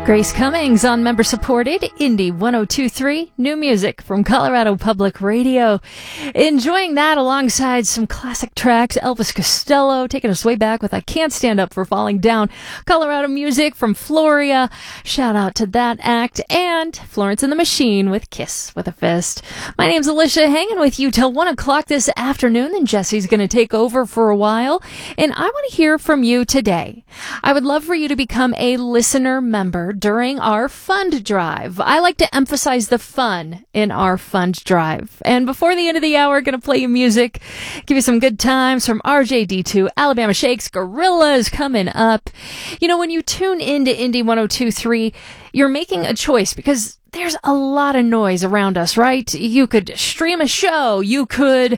Grace Cummings on member-supported Indie 102.3, new music from Colorado Public Radio. Enjoying that alongside some classic tracks, Elvis Costello taking us way back with I Can't Stand Up for Falling Down, Colorado music from Floria, shout out to that act, and Florence and the Machine with Kiss with a Fist. My name's Alicia, hanging with you till 1 o'clock this afternoon, and Jesse's going to take over for a while, and I want to hear from you today. I would love for you to become a listener member during our fund drive. I like to emphasize the fun in our fund drive. And before the end of the hour, going to play you music, give you some good times from RJD2, Alabama Shakes, Gorillaz coming up. You know, when you tune into Indie 102.3, you're making a choice because there's a lot of noise around us, right? You could stream a show. You could,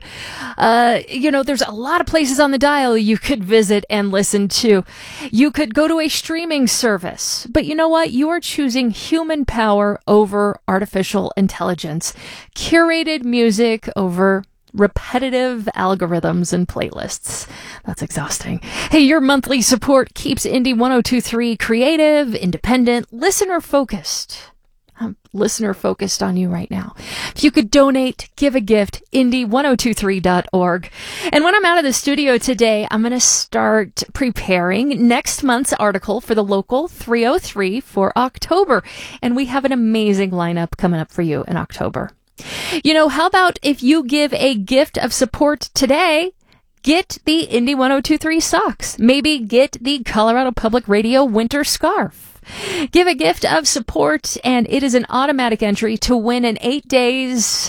there's a lot of places on the dial you could visit and listen to. You could go to a streaming service. But you know what? You are choosing human power over artificial intelligence. Curated music over repetitive algorithms and playlists. That's exhausting. Hey, your monthly support keeps Indie 102.3 creative, independent, listener-focused. I'm listener-focused on you right now. If you could donate, give a gift, indie1023.org. And when I'm out of the studio today, I'm going to start preparing next month's article for the local 303 for October. And we have an amazing lineup coming up for you in October. You know, how about if you give a gift of support today? Get the Indie 102.3 socks. Maybe get the Colorado Public Radio winter scarf. Give a gift of support, and it is an automatic entry to win an 8 days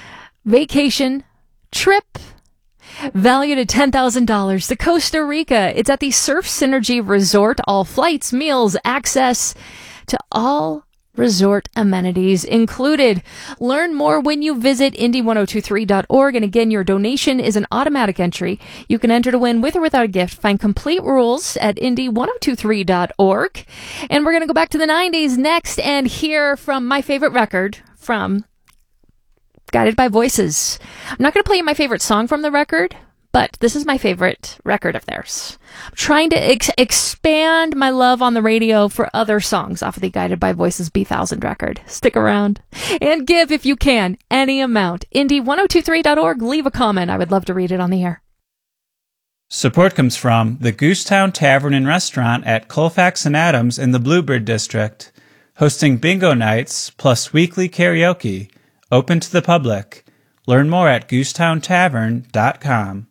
vacation trip valued at $10,000 to Costa Rica. It's at the Surf Synergy Resort. All flights, meals, access to all resort amenities included. Learn more when you visit indie1023.org. And again, your donation is an automatic entry. You can enter to win with or without a gift. Find complete rules at indie1023.org. And we're going to go back to the 90s next and hear from my favorite record from Guided by Voices. I'm not going to play you my favorite song from the record, but this is my favorite record of theirs. I'm trying to expand my love on the radio for other songs off of the Guided by Voices B1000 record. Stick around and give, if you can, any amount. Indie1023.org. Leave a comment. I would love to read it on the air. Support comes from the Goosetown Tavern and Restaurant at Colfax and Adams in the Bluebird District, hosting bingo nights plus weekly karaoke, open to the public. Learn more at goosetowntavern.com.